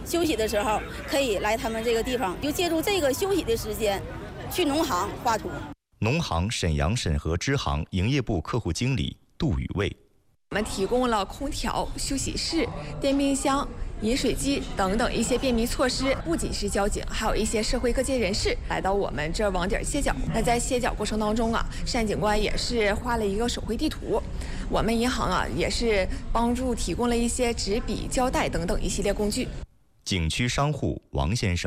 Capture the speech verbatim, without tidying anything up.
休息的时候可以来他们这个地方，就借助这个休息的时间，去农行画图。 农行沈阳沈河支行营业部客户经理杜宇卫。 我们提供了空调、休息室、电冰箱、饮水机等等一些便民措施，不仅是交警，还有一些社会各界人士来到我们这网点歇脚。那在歇脚过程当中啊，单警官也是画了一个手绘地图。我们银行啊也是帮助提供了一些纸笔、胶带等等一系列工具。 景区商户王先生。